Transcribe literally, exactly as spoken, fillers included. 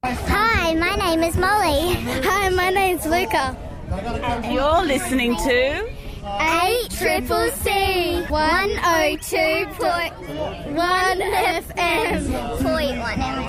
Hi, my name is Molly. Hi, my name's Luca. And you're listening to eight Triple C one oh two point one F M. Point one F M.